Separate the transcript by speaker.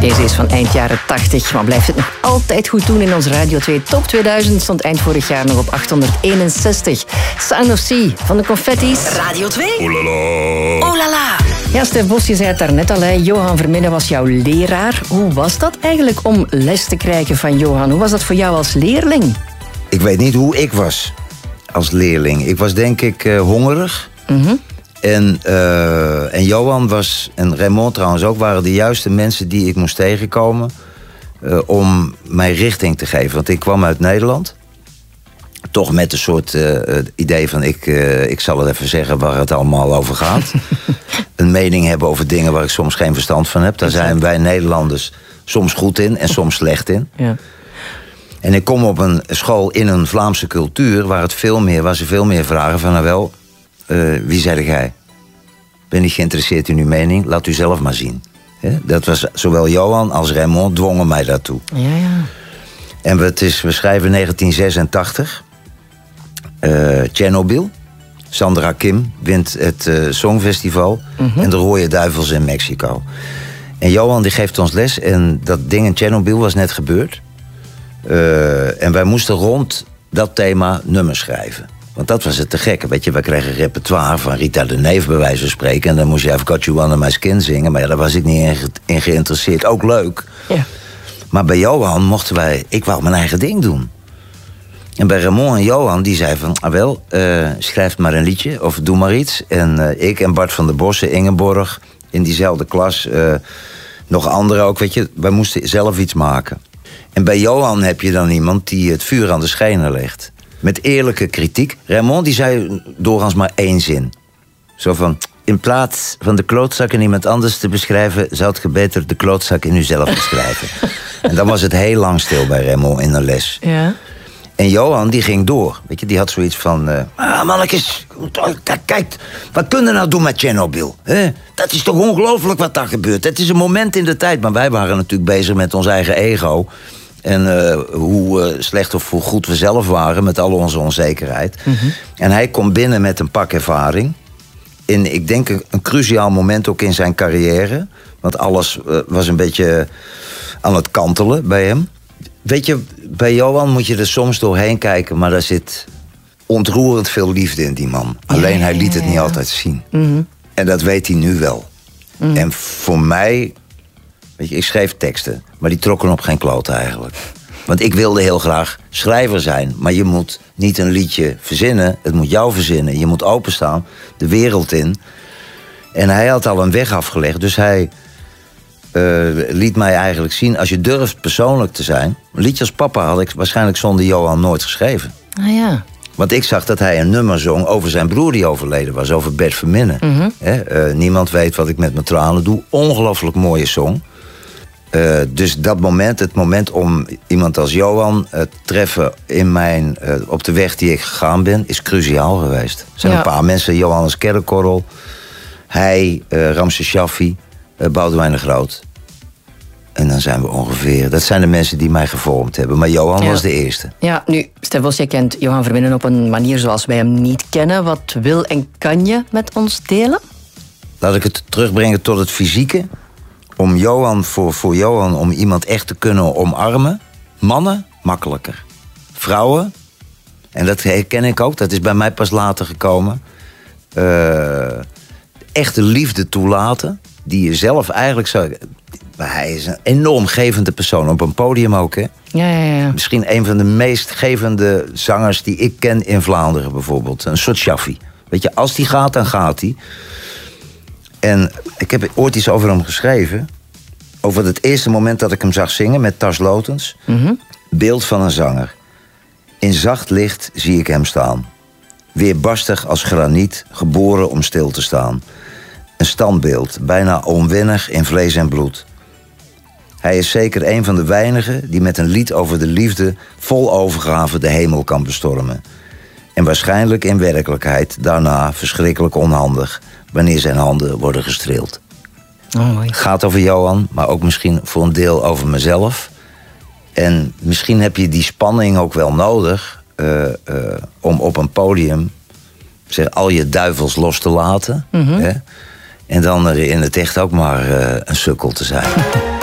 Speaker 1: Deze is van eind jaren 80, maar blijft het nog altijd goed doen in ons Radio 2 Top 2000. Stond eind vorig jaar nog op 861. Sound of Sea van de Confetti's.
Speaker 2: Radio 2.
Speaker 3: Oh la la.
Speaker 2: Oh la la.
Speaker 1: Ja, Stef Bos, je zei het daarnet al, hè. Johan Verminnen was jouw leraar. Hoe was dat eigenlijk om les te krijgen van Johan? Hoe was dat voor jou als leerling?
Speaker 4: Ik weet niet hoe ik was als leerling. Ik was denk ik hongerig. En Johan was, en Raymond trouwens ook, waren de juiste mensen die ik moest tegenkomen om mij richting te geven. Want ik kwam uit Nederland. Toch met een soort idee van, ik zal het even zeggen waar het allemaal over gaat. Een mening hebben over dingen waar ik soms geen verstand van heb. Daar zijn wij Nederlanders soms goed in en soms slecht in. Ja. En ik kom op een school in een Vlaamse cultuur waar ze veel meer vragen van, nou wel, wie zei jij? Ben niet geïnteresseerd in uw mening, laat u zelf maar zien. Dat was zowel Johan als Raymond dwongen mij daartoe. Ja, ja. En we schrijven 1986. Tsjernobyl. Sandra Kim wint het Songfestival. En de Rode Duivels in Mexico. En Johan die geeft ons les. En dat ding in Tsjernobyl was net gebeurd. En wij moesten rond dat thema nummers schrijven. Want dat was het te gekke. Weet je, wij kregen een repertoire van Rita de Neef bij wijze van spreken. En dan moest je I've Got You Under My Skin zingen. Maar ja, daar was ik niet in geïnteresseerd. Ook leuk. Ja. Maar bij Johan ik wou mijn eigen ding doen. En bij Raymond en Johan, die zeiden van, schrijf maar een liedje of doe maar iets. En ik en Bart van der Bossen, Ingeborg, in diezelfde klas, nog anderen ook, weet je. Wij moesten zelf iets maken. En bij Johan heb je dan iemand die het vuur aan de schenen legt. Met eerlijke kritiek. Raymond die zei doorgaans maar één zin. Zo van, in plaats van de klootzak in iemand anders te beschrijven, zou het beter de klootzak in uzelf beschrijven. En dan was het heel lang stil bij Raymond in de les. Ja. En Johan die ging door. Weet je, die had zoiets van, mannetjes, kijk, wat kunnen we nou doen met Tsjernobyl? Dat is toch ongelooflijk wat daar gebeurt. Het is een moment in de tijd. Maar wij waren natuurlijk bezig met ons eigen ego. En hoe slecht of hoe goed we zelf waren met al onze onzekerheid. En hij komt binnen met een pak ervaring. In, ik denk, een cruciaal moment ook in zijn carrière. Want alles was een beetje aan het kantelen bij hem. Weet je, bij Johan moet je er soms doorheen kijken, maar daar zit ontroerend veel liefde in die man. Alleen hij liet het niet altijd zien. En dat weet hij nu wel. En voor mij, weet je, ik schreef teksten, maar die trokken op geen kloot eigenlijk. Want ik wilde heel graag schrijver zijn, maar je moet niet een liedje verzinnen, het moet jou verzinnen. Je moet openstaan, de wereld in. En hij had al een weg afgelegd, dus hij liet mij eigenlijk zien, als je durft persoonlijk te zijn. Een liedje als Papa had ik waarschijnlijk zonder Johan nooit geschreven. Ah ja. Want ik zag dat hij een nummer zong over zijn broer die overleden was, over Bert Verminnen. Niemand weet wat ik met mijn tranen doe. Ongelooflijk mooie song. Dus dat moment, het moment om iemand als Johan te treffen in op de weg die ik gegaan ben, is cruciaal geweest. Er zijn een paar mensen, Johannes Kerkorrel, hij, Ramses Shaffi, Boudewijn de Groot. En dan zijn we ongeveer, dat zijn de mensen die mij gevormd hebben. Maar Johan was de eerste. Ja, nu, Stef Bos, jij kent Johan Verminnen op een manier zoals wij hem niet kennen. Wat wil en kan je met ons delen? Laat ik het terugbrengen tot het fysieke. Om Johan, voor Johan, om iemand echt te kunnen omarmen. Mannen, makkelijker. Vrouwen, en dat herken ik ook, dat is bij mij pas later gekomen. Echte liefde toelaten, die je zelf eigenlijk zou. Hij is een enorm gevende persoon, op een podium ook, hè? Ja. Misschien een van de meest gevende zangers die ik ken in Vlaanderen bijvoorbeeld. Een soort Shaffi. Weet je, als die gaat, dan gaat hij. En ik heb ooit iets over hem geschreven. Over het eerste moment dat ik hem zag zingen met Tas Lotens. Beeld van een zanger. In zacht licht zie ik hem staan. Weerbarstig als graniet, geboren om stil te staan. Een standbeeld, bijna onwennig in vlees en bloed. Hij is zeker een van de weinigen die met een lied over de liefde vol overgave de hemel kan bestormen. En waarschijnlijk in werkelijkheid daarna verschrikkelijk onhandig wanneer zijn handen worden gestreeld. Het gaat over Johan, maar ook misschien voor een deel over mezelf. En misschien heb je die spanning ook wel nodig om op een podium al je duivels los te laten. Hè? En dan er in het echt ook maar een sukkel te zijn.